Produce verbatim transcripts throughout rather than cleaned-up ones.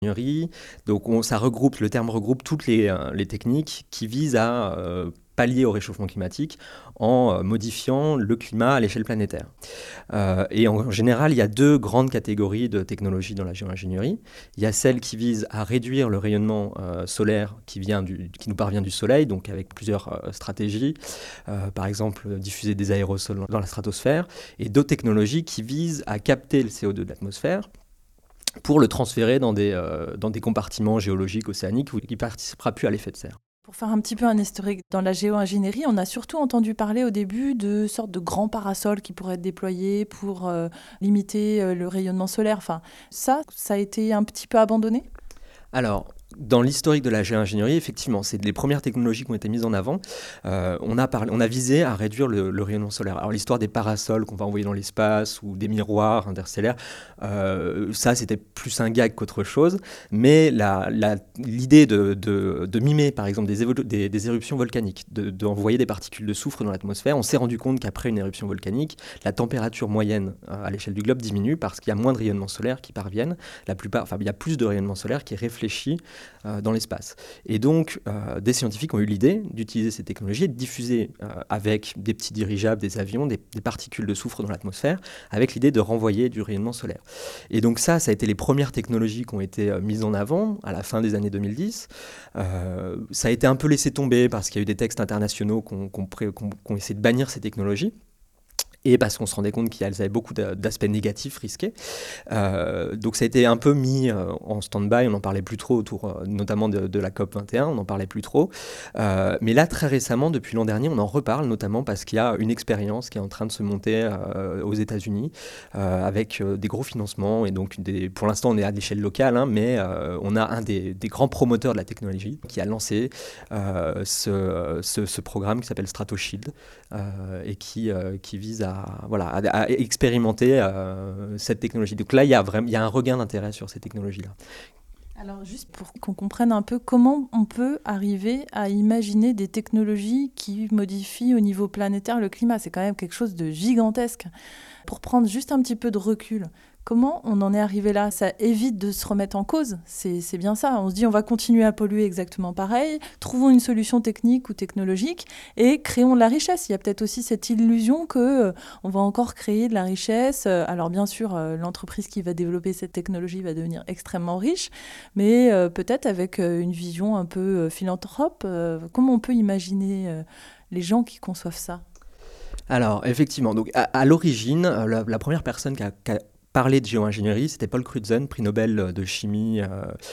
ingénierie. Donc on, ça regroupe, le terme regroupe toutes les, euh, les techniques qui visent à euh, pallier au réchauffement climatique en euh, modifiant le climat à l'échelle planétaire. Euh, et en, en général, il y a deux grandes catégories de technologies dans la géo-ingénierie. Il y a celle qui vise à réduire le rayonnement euh, solaire qui, vient du, qui nous parvient du Soleil, donc avec plusieurs euh, stratégies, euh, par exemple diffuser des aérosols dans la stratosphère, et d'autres technologies qui visent à capter le C O deux de l'atmosphère pour le transférer dans des, euh, dans des compartiments géologiques océaniques où il ne participera plus à l'effet de serre. Pour faire un petit peu un historique, dans la géo-ingénierie, on a surtout entendu parler au début de sortes de grands parasols qui pourraient être déployés pour euh, limiter euh, le rayonnement solaire. Enfin, ça, ça a été un petit peu abandonné ? Alors, dans l'historique de la géo-ingénierie, effectivement, c'est les premières technologies qui ont été mises en avant. Euh, on, a parlé, on a visé à réduire le, le rayonnement solaire. Alors, l'histoire des parasols qu'on va envoyer dans l'espace ou des miroirs interstellaires, euh, ça, c'était plus un gag qu'autre chose. Mais la, la, l'idée de, de, de mimer, par exemple, des, évolu- des, des éruptions volcaniques, de, d'envoyer des particules de soufre dans l'atmosphère, on s'est rendu compte qu'après une éruption volcanique, la température moyenne euh, à l'échelle du globe diminue parce qu'il y a moins de rayonnement solaire qui parviennent. La plupart, enfin, il y a plus de rayonnement solaire qui est réfléchi euh, dans l'espace. Et donc, euh, des scientifiques ont eu l'idée d'utiliser ces technologies et de diffuser euh, avec des petits dirigeables, des avions, des, des particules de soufre dans l'atmosphère, avec l'idée de renvoyer du rayonnement solaire. Et donc ça, ça a été les premières technologies qui ont été euh, mises en avant à la fin des années deux mille dix. Euh, ça a été un peu laissé tomber parce qu'il y a eu des textes internationaux qui ont, qui ont, qui ont, qui ont essayé de bannir ces technologies. Et parce qu'on se rendait compte qu'elles avaient beaucoup d'aspects négatifs risqués. Euh, donc ça a été un peu mis euh, en stand-by, on n'en parlait plus trop autour, euh, notamment de, de la COP vingt et un, on n'en parlait plus trop. Euh, mais là, très récemment, depuis l'an dernier, on en reparle, notamment parce qu'il y a une expérience qui est en train de se monter euh, aux États-Unis euh, avec euh, des gros financements. Et donc, des, pour l'instant, on est à l'échelle locale, hein, mais euh, on a un des, des grands promoteurs de la technologie qui a lancé euh, ce, ce, ce programme qui s'appelle StratoShield euh, et qui, euh, qui vise à À, voilà, à, à expérimenter euh, cette technologie. Donc là, il y a vraiment, il y a un regain d'intérêt sur ces technologies-là. Alors juste pour qu'on comprenne un peu comment on peut arriver à imaginer des technologies qui modifient au niveau planétaire le climat. C'est quand même quelque chose de gigantesque. Pour prendre juste un petit peu de recul, comment on en est arrivé là ? Ça évite de se remettre en cause, c'est, c'est bien ça. On se dit on va continuer à polluer exactement pareil, trouvons une solution technique ou technologique et créons de la richesse. Il y a peut-être aussi cette illusion qu'on euh, va encore créer de la richesse. Alors bien sûr, euh, l'entreprise qui va développer cette technologie va devenir extrêmement riche, mais euh, peut-être avec euh, une vision un peu euh, philanthrope. Euh, comment on peut imaginer euh, les gens qui conçoivent ça ? Alors, effectivement, donc, à, à l'origine, la, la première personne qui a, qui a parlé de géo-ingénierie, c'était Paul Crutzen, prix Nobel de chimie euh,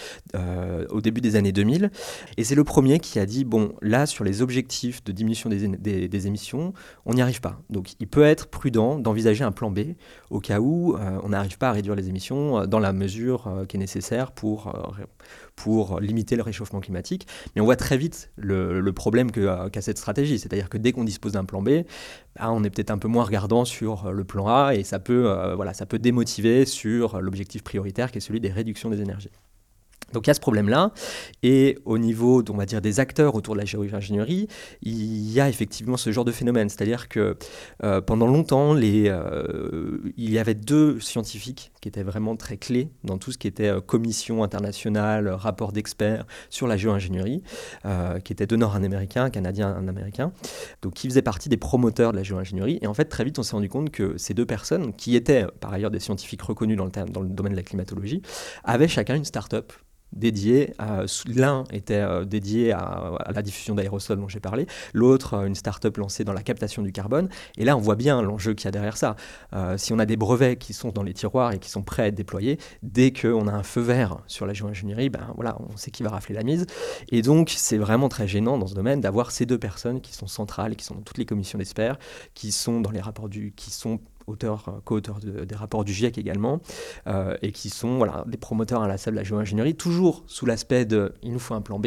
euh, au début des années deux mille. Et c'est le premier qui a dit, bon, là, sur les objectifs de diminution des, des, des émissions, on n'y arrive pas. Donc, il peut être prudent d'envisager un plan B au cas où euh, on n'arrive pas à réduire les émissions euh, dans la mesure euh, qui est nécessaire pour... Euh, pour limiter le réchauffement climatique. Mais on voit très vite le, le problème que, euh, qu'a cette stratégie. C'est-à-dire que dès qu'on dispose d'un plan B, bah, on est peut-être un peu moins regardant sur le plan A et ça peut, euh, voilà, ça peut démotiver sur l'objectif prioritaire qui est celui des réductions des énergies. Donc il y a ce problème-là, et au niveau, on va dire, des acteurs autour de la géo-ingénierie, il y a effectivement ce genre de phénomène, c'est-à-dire que euh, pendant longtemps, les, euh, il y avait deux scientifiques qui étaient vraiment très clés dans tout ce qui était euh, commission internationale, rapport d'experts sur la géo-ingénierie, euh, qui étaient deux Nord-Américains, un Canadien, un Américain, donc qui faisaient partie des promoteurs de la géo-ingénierie, et en fait très vite on s'est rendu compte que ces deux personnes, qui étaient par ailleurs des scientifiques reconnus dans le, terme, dans le domaine de la climatologie, avaient chacun une start-up dédié à, l'un était euh, dédié à, à la diffusion d'aérosols dont j'ai parlé, l'autre euh, une start-up lancée dans la captation du carbone, et là on voit bien l'enjeu qu'il y a derrière ça. Euh, si on a des brevets qui sont dans les tiroirs et qui sont prêts à être déployés, dès qu'on a un feu vert sur la géo-ingénierie, ben voilà, on sait qui va rafler la mise, et donc c'est vraiment très gênant dans ce domaine d'avoir ces deux personnes qui sont centrales, qui sont dans toutes les commissions d'experts, qui sont dans les rapports du, qui sont auteurs, co-auteurs de, des rapports du GIEC également, euh, et qui sont voilà, des promoteurs inlassables de la géo-ingénierie, toujours sous l'aspect de « il nous faut un plan B »,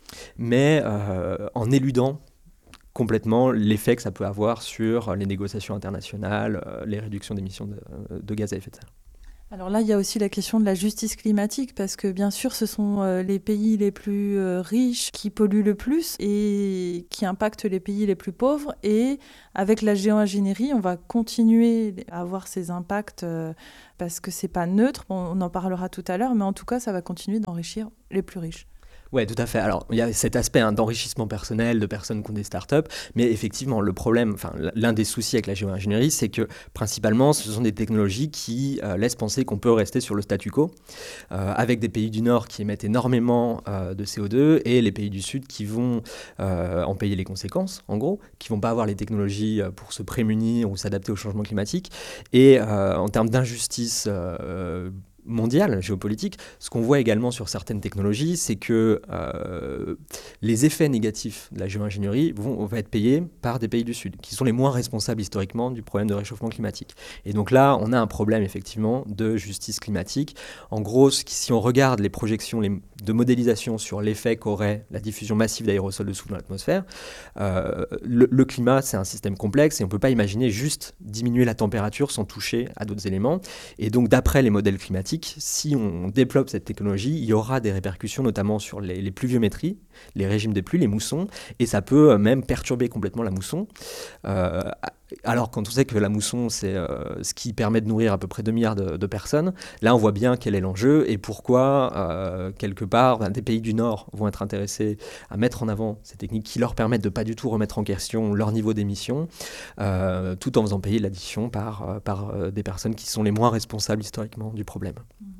mais euh, en éludant complètement l'effet que ça peut avoir sur les négociations internationales, euh, les réductions d'émissions de, de gaz à effet de serre. Alors là, il y a aussi la question de la justice climatique, parce que bien sûr, ce sont euh, les pays les plus euh, riches qui polluent le plus et qui impactent les pays les plus pauvres. Et avec la géo-ingénierie, on va continuer à avoir ces impacts euh, parce que c'est pas neutre. Bon, on en parlera tout à l'heure, mais en tout cas, ça va continuer d'enrichir les plus riches. Ouais, tout à fait. Alors, il y a cet aspect hein, d'enrichissement personnel de personnes qui ont des startups, mais effectivement, le problème, enfin, l'un des soucis avec la géo-ingénierie, c'est que principalement, ce sont des technologies qui euh, laissent penser qu'on peut rester sur le statu quo, euh, avec des pays du Nord qui émettent énormément euh, de C O deux et les pays du Sud qui vont euh, en payer les conséquences, en gros, qui vont pas avoir les technologies pour se prémunir ou s'adapter au changement climatique. Et euh, en termes d'injustice euh, mondiale, géopolitique, ce qu'on voit également sur certaines technologies, c'est que euh, les effets négatifs de la géo-ingénierie vont, vont être payés par des pays du Sud, qui sont les moins responsables historiquement du problème de réchauffement climatique. Et donc là, on a un problème effectivement de justice climatique. En gros, si on regarde les projections les, de modélisation sur l'effet qu'aurait la diffusion massive d'aérosols de soufre dans l'atmosphère, euh, le, le climat, c'est un système complexe et on ne peut pas imaginer juste diminuer la température sans toucher à d'autres éléments. Et donc, d'après les modèles climatiques, si on développe cette technologie, il y aura des répercussions notamment sur les, les pluviométries, les régimes des pluies, les moussons, et ça peut même perturber complètement la mousson. Euh, alors quand on sait que la mousson, c'est euh, ce qui permet de nourrir à peu près deux milliards de, de personnes, là on voit bien quel est l'enjeu et pourquoi, euh, quelque part, ben, des pays du Nord vont être intéressés à mettre en avant ces techniques qui leur permettent de ne pas du tout remettre en question leur niveau d'émission, euh, tout en faisant payer l'addition par, par euh, des personnes qui sont les moins responsables historiquement du problème.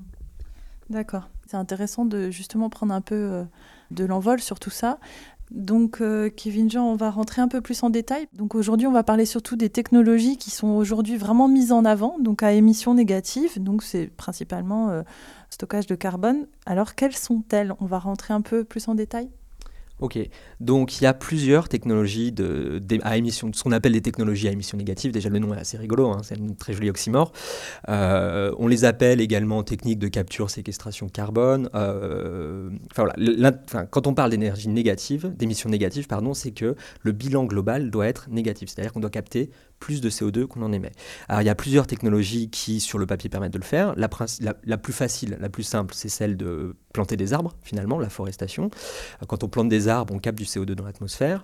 D'accord. C'est intéressant de justement prendre un peu euh, de l'envol sur tout ça. Donc, euh, Kevin Jean, on va rentrer un peu plus en détail. Donc, aujourd'hui, on va parler surtout des technologies qui sont aujourd'hui vraiment mises en avant, donc à émissions négatives. Donc, c'est principalement euh, stockage de carbone. Alors, quelles sont-elles ? On va rentrer un peu plus en détail. Ok, donc il y a plusieurs technologies de, de, à émission, ce qu'on appelle des technologies à émissions négatives. Déjà le nom est assez rigolo, hein, c'est un très joli oxymore. Euh, on les appelle également techniques de capture, séquestration carbone. Euh, enfin, voilà, enfin, quand on parle d'énergie négative, d'émissions négatives, pardon, c'est que le bilan global doit être négatif, c'est-à-dire qu'on doit capter plus de C O deux qu'on en émet. Alors il y a plusieurs technologies qui sur le papier permettent de le faire. La, la, la plus facile, la plus simple, c'est celle de planter des arbres, finalement, la forestation. Quand on plante des arbres, on capte du C O deux dans l'atmosphère.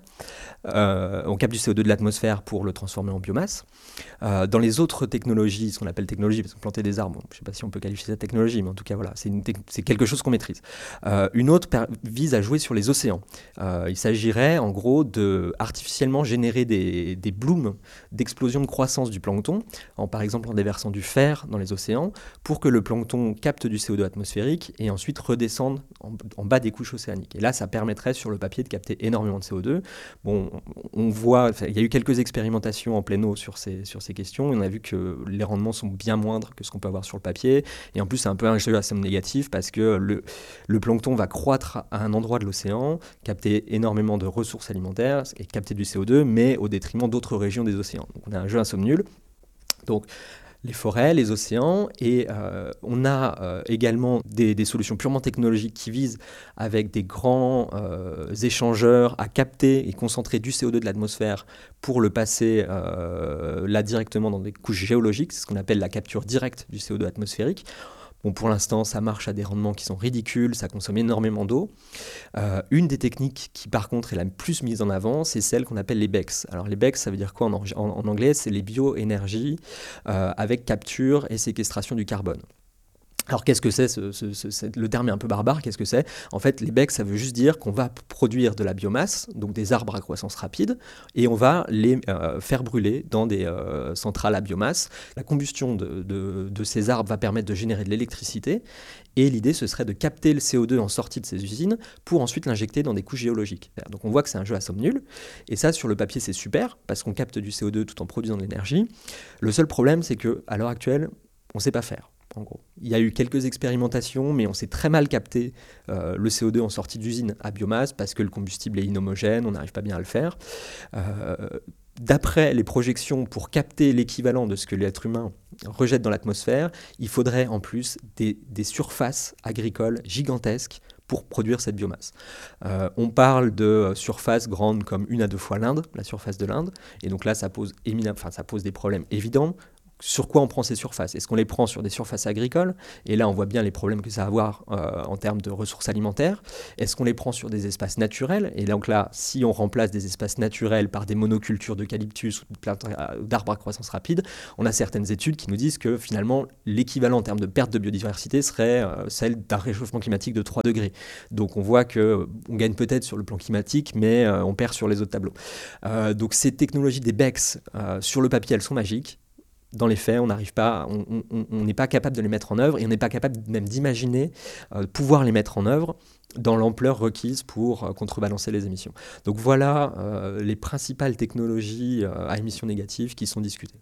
Euh, on capte du C O deux de l'atmosphère pour le transformer en biomasse. Euh, dans les autres technologies, ce qu'on appelle technologie, parce que planter des arbres, bon, je ne sais pas si on peut qualifier ça de technologie, mais en tout cas, voilà, c'est, une te- c'est quelque chose qu'on maîtrise. Euh, une autre per- vise à jouer sur les océans. Euh, il s'agirait, en gros, de artificiellement générer des, des blooms d'explosion de croissance du plancton, en, par exemple en déversant du fer dans les océans, pour que le plancton capte du C O deux atmosphérique et ensuite redescende en, en bas des couches océaniques. Et là, ça permettrait sur le papier de capter énormément de C O deux. Bon, on voit, il y a eu quelques expérimentations en pleine eau sur ces, sur ces questions, et on a vu que les rendements sont bien moindres que ce qu'on peut avoir sur le papier. Et en plus, c'est un peu un jeu à somme négative parce que le, le plancton va croître à un endroit de l'océan, capter énormément de ressources alimentaires et capter du C O deux, mais au détriment d'autres régions des océans. Donc on a un jeu à somme nulle. Donc les forêts, les océans, et euh, on a euh, également des, des solutions purement technologiques qui visent, avec des grands euh, échangeurs, à capter et concentrer du C O deux de l'atmosphère pour le passer euh, là directement dans des couches géologiques, c'est ce qu'on appelle la capture directe du C O deux atmosphérique. Bon, pour l'instant, ça marche à des rendements qui sont ridicules, ça consomme énormément d'eau. Euh, une des techniques qui, par contre, est la plus mise en avant, c'est celle qu'on appelle les B E C. Alors, les B E C, ça veut dire quoi en, en, en anglais ? C'est les bioénergies euh, avec capture et séquestration du carbone. Alors qu'est-ce que c'est ce, ce, ce, Le terme est un peu barbare, qu'est-ce que c'est ? En fait, les B E C, ça veut juste dire qu'on va produire de la biomasse, donc des arbres à croissance rapide, et on va les euh, faire brûler dans des euh, centrales à biomasse. La combustion de, de, de ces arbres va permettre de générer de l'électricité, et l'idée, ce serait de capter le C O deux en sortie de ces usines pour ensuite l'injecter dans des couches géologiques. Donc on voit que c'est un jeu à somme nulle, et ça, sur le papier, c'est super, parce qu'on capte du C O deux tout en produisant de l'énergie. Le seul problème, c'est qu'à l'heure actuelle, on ne sait pas faire. En gros. Il y a eu quelques expérimentations, mais on sait très mal capter euh, le C O deux en sortie d'usine à biomasse parce que le combustible est inhomogène, on n'arrive pas bien à le faire. Euh, d'après les projections, pour capter l'équivalent de ce que l'être humain rejette dans l'atmosphère, il faudrait en plus des, des surfaces agricoles gigantesques pour produire cette biomasse. Euh, on parle de surfaces grandes comme une à deux fois l'Inde, la surface de l'Inde, et donc là, ça pose, émina- enfin, ça pose des problèmes évidents. sur quoi on prend ces surfaces? Est-ce qu'on les prend sur des surfaces agricoles? Et là, on voit bien les problèmes que ça va avoir euh, en termes de ressources alimentaires. Est-ce qu'on les prend sur des espaces naturels? Et donc là, si on remplace des espaces naturels par des monocultures d'eucalyptus ou d'arbres à croissance rapide, on a certaines études qui nous disent que finalement, l'équivalent en termes de perte de biodiversité serait euh, celle d'un réchauffement climatique de trois degrés. Donc on voit qu'on gagne peut-être sur le plan climatique, mais euh, on perd sur les autres tableaux. Euh, donc ces technologies des B E C S, euh, sur le papier, elles sont magiques. Dans les faits, on n'arrive pas, on n'est pas capable de les mettre en œuvre et on n'est pas capable même d'imaginer euh, pouvoir les mettre en œuvre dans l'ampleur requise pour euh, contrebalancer les émissions. Donc voilà euh, les principales technologies euh, à émissions négatives qui sont discutées.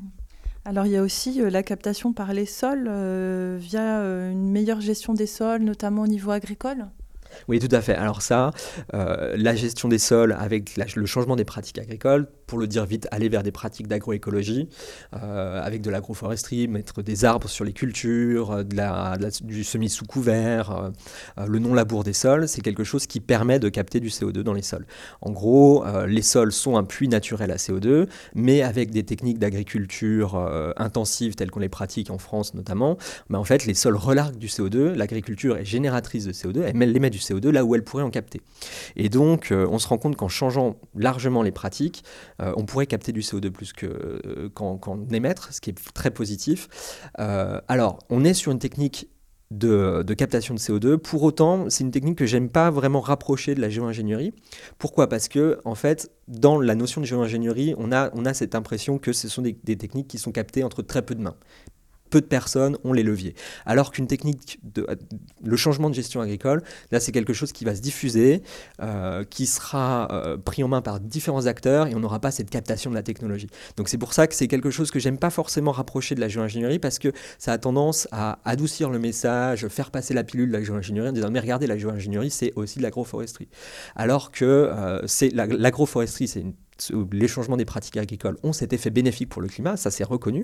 Alors il y a aussi euh, la captation par les sols euh, via euh, une meilleure gestion des sols, notamment au niveau agricole. Oui, tout à fait. Alors ça, euh, la gestion des sols avec la, le changement des pratiques agricoles, pour le dire vite, aller vers des pratiques d'agroécologie, euh, avec de l'agroforesterie, mettre des arbres sur les cultures, de la, de la, du semis sous couvert, euh, le non-labour des sols, c'est quelque chose qui permet de capter du C O deux dans les sols. En gros, euh, les sols sont un puits naturel à C O deux, mais avec des techniques d'agriculture euh, intensive telles qu'on les pratique en France notamment, bah en fait, les sols relarguent du C O deux, l'agriculture est génératrice de C O deux, elle les met du C O deux là où elle pourrait en capter. Et donc, euh, on se rend compte qu'en changeant largement les pratiques, euh, on pourrait capter du C O deux plus que, euh, qu'en, qu'en émettre, ce qui est très positif. Euh, alors, on est sur une technique de, de captation de C O deux. Pour autant, c'est une technique que j'aime pas vraiment rapprocher de la géo-ingénierie. Pourquoi ? Parce que, en fait, dans la notion de géo-ingénierie, on a, on a cette impression que ce sont des, des techniques qui sont captées entre très peu de mains. Peu de personnes ont les leviers. Alors qu'une technique, de, le changement de gestion agricole, là c'est quelque chose qui va se diffuser, euh, qui sera euh, pris en main par différents acteurs et on n'aura pas cette captation de la technologie. Donc c'est pour ça que c'est quelque chose que j'aime pas forcément rapprocher de la géo-ingénierie parce que ça a tendance à adoucir le message, faire passer la pilule de la géo-ingénierie en disant mais regardez, la géo-ingénierie c'est aussi de l'agroforesterie. Alors que euh, c'est, la, l'agroforesterie c'est une les changements des pratiques agricoles ont cet effet bénéfique pour le climat, ça c'est reconnu.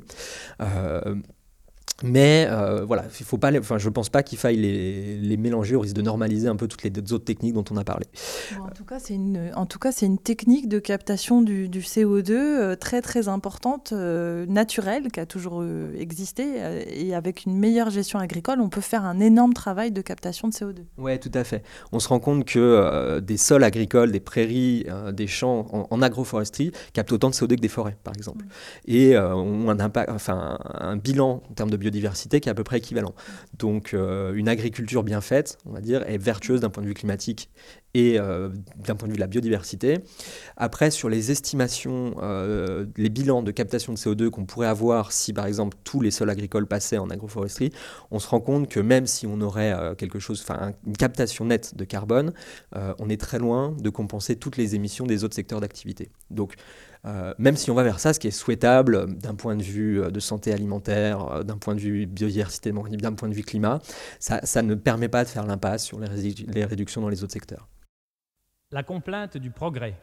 Euh, Mais euh, voilà, il faut pas les, enfin, je ne pense pas qu'il faille les, les mélanger au risque de normaliser un peu toutes les autres techniques dont on a parlé. Bon, en tout cas, c'est une, en tout cas, c'est une technique de captation du, du C O deux euh, très très importante, euh, naturelle, qui a toujours euh, existé. Euh, et avec une meilleure gestion agricole, on peut faire un énorme travail de captation de C O deux. Oui, tout à fait. On se rend compte que euh, des sols agricoles, des prairies, euh, des champs en, en agroforesterie captent autant de C O deux que des forêts, par exemple. Mmh. Et euh, ont un, impact, enfin, un bilan en termes de biodiversité qui est à peu près équivalent. Donc euh, une agriculture bien faite, on va dire, est vertueuse d'un point de vue climatique et euh, d'un point de vue de la biodiversité. Après, sur les estimations, euh, les bilans de captation de C O deux qu'on pourrait avoir si, par exemple, tous les sols agricoles passaient en agroforesterie, on se rend compte que même si on aurait euh, quelque chose, enfin une captation nette de carbone, euh, on est très loin de compenser toutes les émissions des autres secteurs d'activité. Donc, Euh, même si on va vers ça, ce qui est souhaitable euh, d'un point de vue euh, de santé alimentaire, euh, d'un point de vue biodiversité, d'un point de vue climat, ça, ça ne permet pas de faire l'impasse sur les, résidu- les réductions dans les autres secteurs. La complainte du progrès.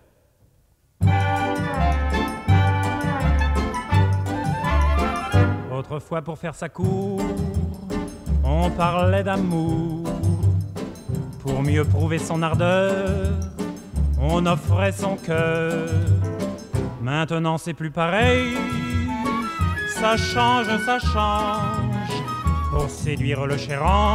Autrefois, pour faire sa cour, on parlait d'amour. Pour mieux prouver son ardeur, on offrait son cœur. Maintenant c'est plus pareil, ça change, ça change, pour séduire le cher